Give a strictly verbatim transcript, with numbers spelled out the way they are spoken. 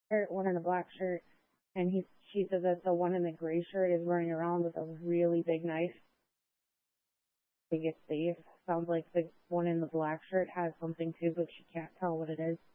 shirt, one in a black shirt, and he she said that the one in the gray shirt is running around with a really big knife to get safe. Sounds like the one in the black shirt has something too, but she can't tell what it is.